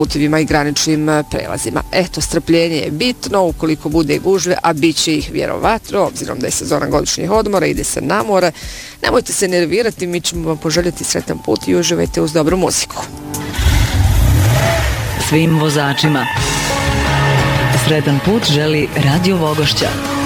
putevima i graničnim prelazima. Eto, strpljenje je bitno, ukoliko bude gužve, a bit će ih vjerovatno, obzirom da je sezona godišnjih odmora, ide se na more. Nemojte se nervirati, mi ćemo vam poželjeti sretan put i uživajte uz dobru muziku. Svim vozačima sretan put želi Radio Vogošća.